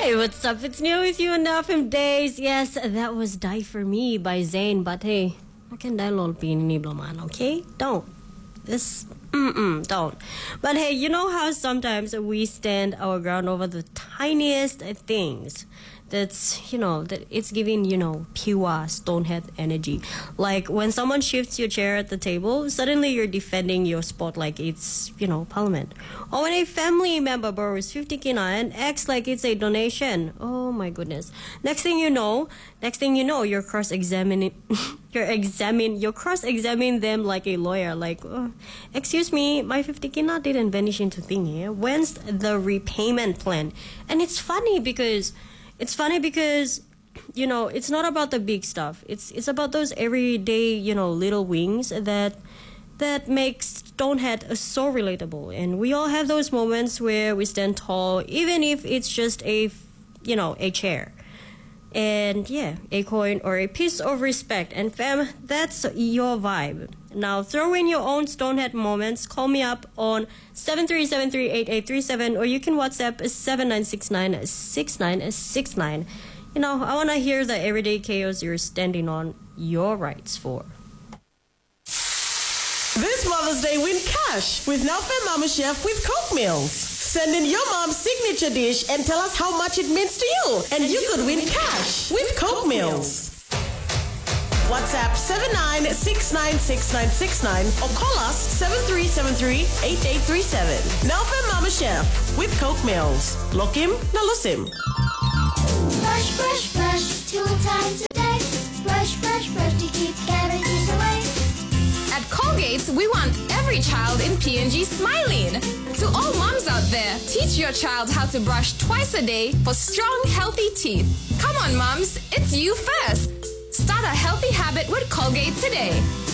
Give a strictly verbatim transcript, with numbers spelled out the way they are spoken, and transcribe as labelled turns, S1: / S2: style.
S1: Hey, what's up? It's Neil with you and now from Days. Yes, that was Die For Me by Zayn. But hey, I can download Pini Blaman, okay? Don't. This, mm-mm, don't. But hey, you know how sometimes we stand our ground over the tiniest things? That's, you know, that it's giving, you know, pure stonehead energy. Like when someone shifts your chair at the table, suddenly you're defending your spot like it's, you know, parliament. Or when a family member borrows fifty kina and acts like it's a donation. Oh my goodness. Next thing you know, next thing you know, you're cross-examining, you're examine, you're cross-examining them like a lawyer. Like, oh, excuse me, my fifty kina didn't vanish into thin air. When's the repayment plan? And it's funny because It's funny because, you know, it's not about the big stuff. It's it's about those everyday, you know, little wings that that makes Stonehead so relatable. And we all have those moments where we stand tall, even if it's just a, you know, a chair. And yeah, a coin or a piece of respect. And fam, that's your vibe. Now throw in your own Stonehead moments. Call me up on seven three seven three eight eight three seven or you can WhatsApp seven nine six nine six nine six nine. You know, I want to hear the everyday chaos you're standing on your rights for.
S2: This Mother's Day, win cash with Nelfin Mama Chef with Coke Meals. Send in your mom's signature dish and tell us how much it means to you, and you could win cash with Coke Meals. WhatsApp seven nine six nine six nine six nine or call us seven three seven three eight eight three seven. Nelfin Mama Chef with Coke Meals. Lokim na lusim.
S3: Brush, brush, brush, two times a day. Brush, brush, brush to keep cavities away.
S4: At Colgate, we want every child in P N G smiling. To all moms out there, teach your child how to brush twice a day for strong, healthy teeth. Come on, moms, it's you first. Start a healthy habit with Colgate today.